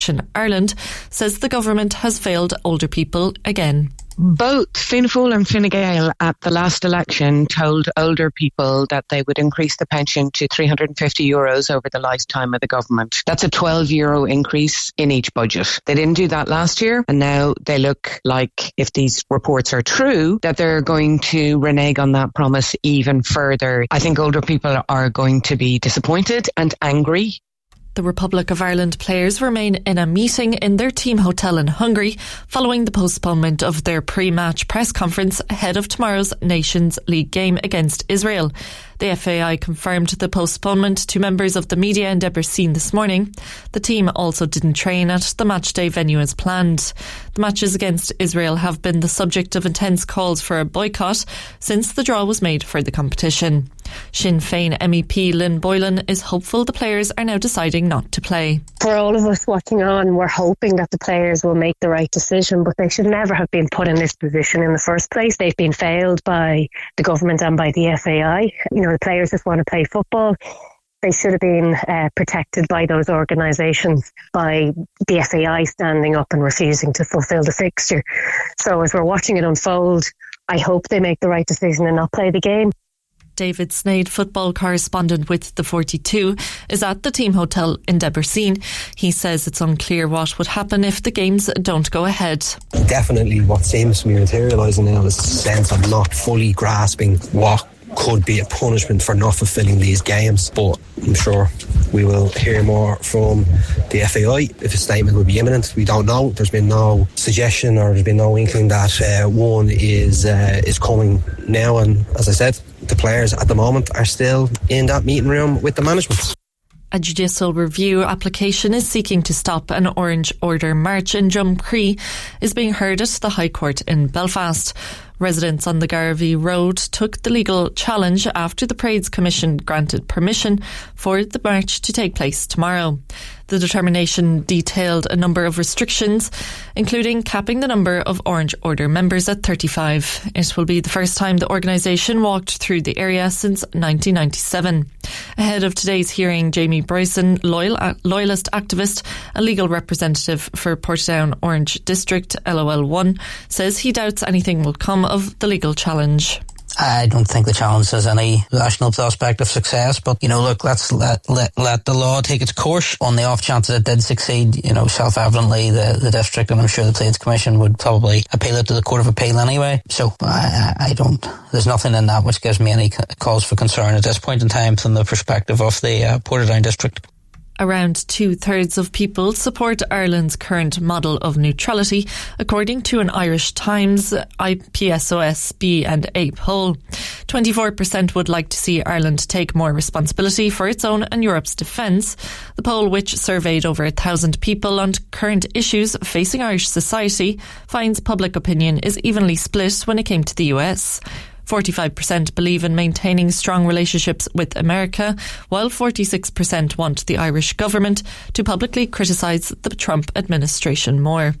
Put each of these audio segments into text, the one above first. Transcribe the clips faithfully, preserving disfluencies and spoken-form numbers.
Ireland says the government has failed older people again. Both Fianna Fáil and Fine Gael at the last election told older people that they would increase the pension to three hundred fifty euros over the lifetime of the government. That's a twelve euro increase in each budget. They didn't do that last year, and now they look like, if these reports are true, that they're going to renege on that promise even further. I think older people are going to be disappointed and angry. The Republic of Ireland players remain in a meeting in their team hotel in Hungary following the postponement of their pre-match press conference ahead of tomorrow's Nations League game against Israel. The F A I confirmed the postponement to members of the media in Debrecen this morning. The team also didn't train at the matchday venue as planned. The matches against Israel have been the subject of intense calls for a boycott since the draw was made for the competition. Sinn Féin M E P Lynn Boylan is hopeful the players are now deciding not to play. For all of us watching on, we're hoping that the players will make the right decision, but they should never have been put in this position in the first place. They've been failed by the government and by the F A I. You know, the players just want to play football. They should have been uh, protected by those organisations, by the F A I standing up and refusing to fulfil the fixture. So as we're watching it unfold, I hope they make the right decision and not play the game. David Sneyd, football correspondent with the forty-two, is at the team hotel in Debrecen. He says it's unclear what would happen if the games don't go ahead. Definitely what seems to be materialising now is a sense of not fully grasping what could be a punishment for not fulfilling these games, but I'm sure we will hear more from the F A I if a statement will be imminent. We don't know. There's been no suggestion or there's been no inkling that uh, one is uh, is coming now, and as I said, the players at the moment are still in that meeting room with the management. A judicial review application is seeking to stop an Orange Order march in Drumcree is being heard at the High Court in Belfast. Residents on the Garvey Road took the legal challenge after the Parades Commission granted permission for the march to take place tomorrow. The determination detailed a number of restrictions, including capping the number of Orange Order members at thirty-five. It will be the first time the organisation walked through the area since nineteen ninety-seven. Ahead of today's hearing, Jamie Bryson, loyal, loyalist activist and legal representative for Portadown Orange District L O L one, says he doubts anything will come of the legal challenge. I don't think the challenge has any rational prospect of success, but, you know, look, let's let, let, let the law take its course. On the off chance that it did succeed, you know, self-evidently the, the district, and I'm sure the Parades Commission would probably appeal it to the Court of Appeal anyway. So I, I don't, there's nothing in that which gives me any cause for concern at this point in time from the perspective of the uh, Portadown district. Around two-thirds of people support Ireland's current model of neutrality, according to an Irish Times, I P S O S B and A poll. twenty-four percent would like to see Ireland take more responsibility for its own and Europe's defence. The poll, which surveyed over a thousand people on current issues facing Irish society, finds public opinion is evenly split when it came to the U S. forty-five percent believe in maintaining strong relationships with America, while forty-six percent want the Irish government to publicly criticise the Trump administration more.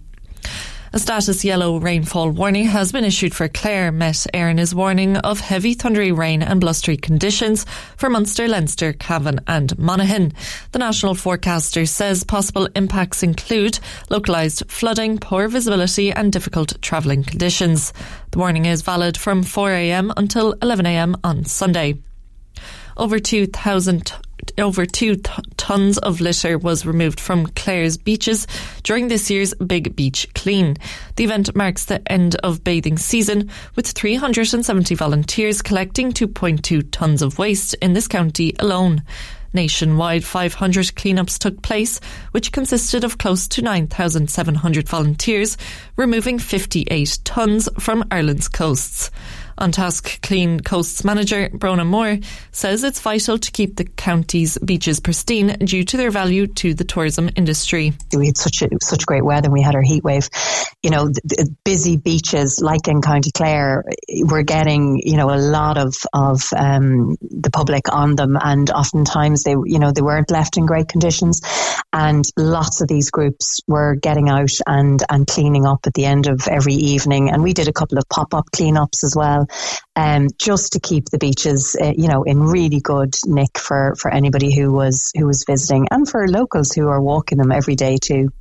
A status yellow rainfall warning has been issued for Clare. Met Éireann is warning of heavy thundery rain and blustery conditions for Munster, Leinster, Cavan and Monaghan. The national forecaster says possible impacts include localised flooding, poor visibility and difficult travelling conditions. The warning is valid from four a.m. until eleven a.m. on Sunday. Over two thousand Over two t- tonnes of litter was removed from Clare's beaches during this year's Big Beach Clean. The event marks the end of bathing season, with three hundred seventy volunteers collecting two point two tonnes of waste in this county alone. Nationwide, five hundred cleanups took place, which consisted of close to nine thousand seven hundred volunteers, removing fifty-eight tonnes from Ireland's coasts. On Task Clean Coasts manager Brona Moore says it's vital to keep the county's beaches pristine due to their value to the tourism industry. We had such a, such great weather. We had our heat wave. You know, the, the busy beaches like in County Clare, we're getting, you know, a lot of, of um, the public on them, and oftentimes they, you know, they weren't left in great conditions, and lots of these groups were getting out and, and cleaning up at the end of every evening. And we did a couple of pop-up cleanups as well. Um, just to keep the beaches, uh, you know, in really good nick for, for anybody who was who was visiting, and for locals who are walking them every day too.